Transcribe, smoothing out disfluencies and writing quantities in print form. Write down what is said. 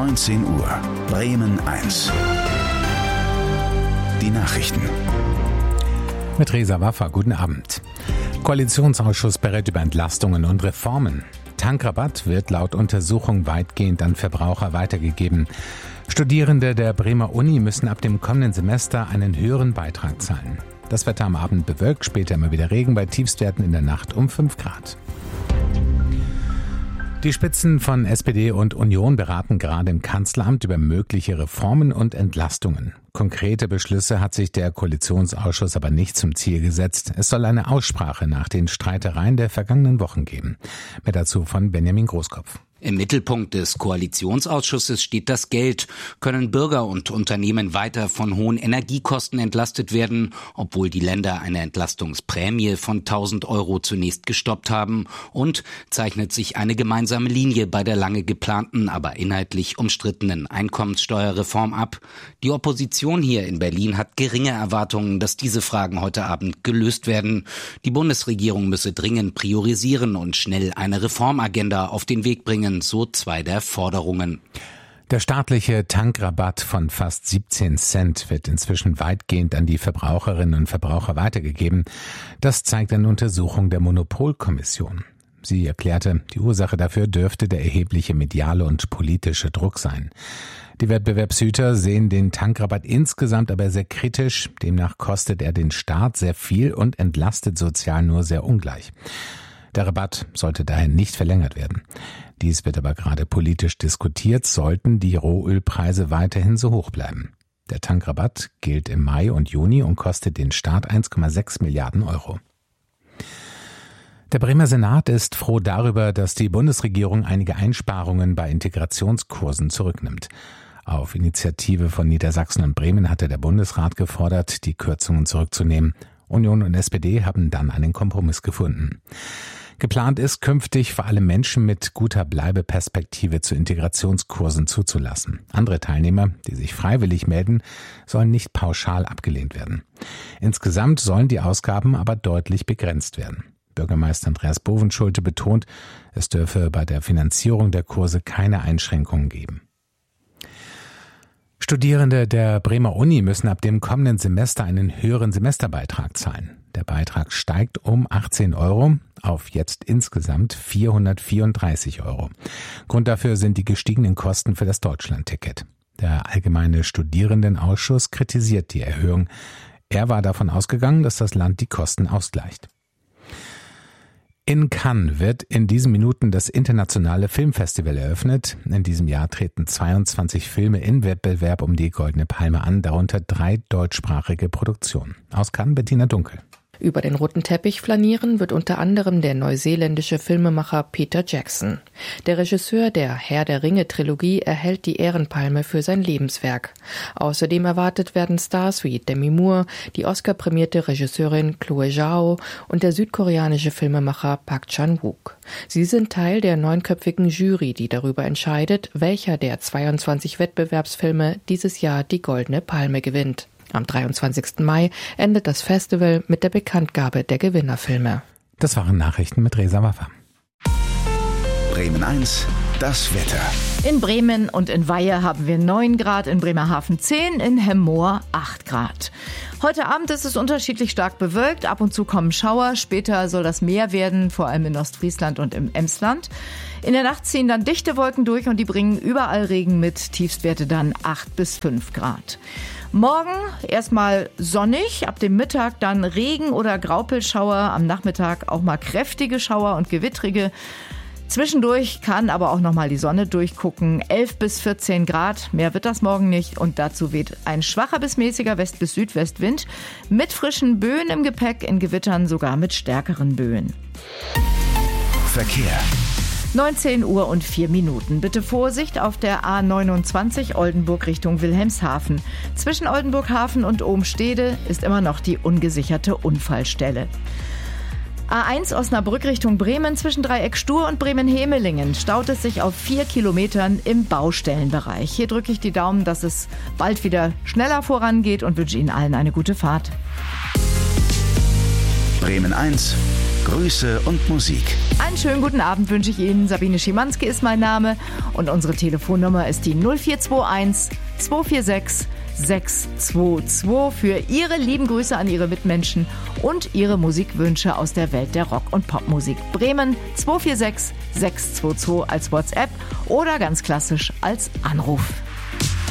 19 Uhr. Bremen 1. Die Nachrichten. Mit Reza Waffa, guten Abend. Koalitionsausschuss berät über Entlastungen und Reformen. Tankrabatt wird laut Untersuchung weitgehend an Verbraucher weitergegeben. Studierende der Bremer Uni müssen ab dem kommenden Semester einen höheren Beitrag zahlen. Das Wetter am Abend bewölkt, später immer wieder Regen, bei Tiefstwerten in der Nacht um 5 Grad. Die Spitzen von SPD und Union beraten gerade im Kanzleramt über mögliche Reformen und Entlastungen. Konkrete Beschlüsse hat sich der Koalitionsausschuss aber nicht zum Ziel gesetzt. Es soll eine Aussprache nach den Streitereien der vergangenen Wochen geben. Mehr dazu von Benjamin Großkopf. Im Mittelpunkt des Koalitionsausschusses steht das Geld. Können Bürger und Unternehmen weiter von hohen Energiekosten entlastet werden, obwohl die Länder eine Entlastungsprämie von 1.000 € zunächst gestoppt haben? Und zeichnet sich eine gemeinsame Linie bei der lange geplanten, aber inhaltlich umstrittenen Einkommenssteuerreform ab? Die Opposition hier in Berlin hat geringe Erwartungen, dass diese Fragen heute Abend gelöst werden. Die Bundesregierung müsse dringend priorisieren und schnell eine Reformagenda auf den Weg bringen. So zwei der Forderungen. Der staatliche Tankrabatt von fast 17 Cent wird inzwischen weitgehend an die Verbraucherinnen und Verbraucher weitergegeben. Das zeigt eine Untersuchung der Monopolkommission. Sie erklärte, die Ursache dafür dürfte der erhebliche mediale und politische Druck sein. Die Wettbewerbshüter sehen den Tankrabatt insgesamt aber sehr kritisch. Demnach kostet er den Staat sehr viel und entlastet sozial nur sehr ungleich. Der Rabatt sollte daher nicht verlängert werden. Dies wird aber gerade politisch diskutiert, sollten die Rohölpreise weiterhin so hoch bleiben. Der Tankrabatt gilt im Mai und Juni und kostet den Staat 1,6 Milliarden €. Der Bremer Senat ist froh darüber, dass die Bundesregierung einige Einsparungen bei Integrationskursen zurücknimmt. Auf Initiative von Niedersachsen und Bremen hatte der Bundesrat gefordert, die Kürzungen zurückzunehmen. Union und SPD haben dann einen Kompromiss gefunden. Geplant ist, künftig vor allem Menschen mit guter Bleibeperspektive zu Integrationskursen zuzulassen. Andere Teilnehmer, die sich freiwillig melden, sollen nicht pauschal abgelehnt werden. Insgesamt sollen die Ausgaben aber deutlich begrenzt werden. Bürgermeister Andreas Bovenschulte betont, es dürfe bei der Finanzierung der Kurse keine Einschränkungen geben. Studierende der Bremer Uni müssen ab dem kommenden Semester einen höheren Semesterbeitrag zahlen. Der Beitrag steigt um 18 € auf jetzt insgesamt 434 €. Grund dafür sind die gestiegenen Kosten für das Deutschlandticket. Der Allgemeine Studierendenausschuss kritisiert die Erhöhung. Er war davon ausgegangen, dass das Land die Kosten ausgleicht. In Cannes wird in diesen Minuten das internationale Filmfestival eröffnet. In diesem Jahr treten 22 Filme in Wettbewerb um die Goldene Palme an, darunter 3 deutschsprachige Produktionen. Aus Cannes Bettina Dunkel. Über den roten Teppich flanieren wird unter anderem der neuseeländische Filmemacher Peter Jackson. Der Regisseur der Herr der Ringe-Trilogie erhält die Ehrenpalme für sein Lebenswerk. Außerdem erwartet werden Stars wie Demi Moore, die Oscar-prämierte Regisseurin Chloe Zhao und der südkoreanische Filmemacher Park Chan-wook. Sie sind Teil der 9-köpfigen Jury, die darüber entscheidet, welcher der 22 Wettbewerbsfilme dieses Jahr die Goldene Palme gewinnt. Am 23. Mai endet das Festival mit der Bekanntgabe der Gewinnerfilme. Das waren Nachrichten mit Reza Waffa. Bremen 1, das Wetter. In Bremen und in Weihe haben wir 9 Grad, in Bremerhaven 10, in Hemmoor 8 Grad. Heute Abend ist es unterschiedlich stark bewölkt, ab und zu kommen Schauer, später soll das mehr werden, vor allem in Ostfriesland und im Emsland. In der Nacht ziehen dann dichte Wolken durch und die bringen überall Regen mit, Tiefstwerte dann 8 bis 5 Grad. Morgen erstmal sonnig, ab dem Mittag dann Regen oder Graupelschauer, am Nachmittag auch mal kräftige Schauer und gewittrige. Zwischendurch kann aber auch noch mal die Sonne durchgucken, 11 bis 14 Grad, mehr wird das morgen nicht und dazu weht ein schwacher bis mäßiger West- bis Südwestwind mit frischen Böen im Gepäck, in Gewittern sogar mit stärkeren Böen. Verkehr. 19 Uhr und 4 Minuten. Bitte Vorsicht auf der A29 Oldenburg Richtung Wilhelmshaven. Zwischen Oldenburg-Hafen und Ohmstede ist immer noch die ungesicherte Unfallstelle. A1 Osnabrück Richtung Bremen zwischen Dreieck Stur und Bremen-Hemelingen staut es sich auf 4 Kilometern im Baustellenbereich. Hier drücke ich die Daumen, dass es bald wieder schneller vorangeht und wünsche Ihnen allen eine gute Fahrt. Bremen 1, Grüße und Musik. Einen schönen guten Abend wünsche ich Ihnen. Sabine Schimanski ist mein Name und unsere Telefonnummer ist die 0421 246 622 für Ihre lieben Grüße an Ihre Mitmenschen und Ihre Musikwünsche aus der Welt der Rock- und Popmusik. Bremen 246 622 als WhatsApp oder ganz klassisch als Anruf.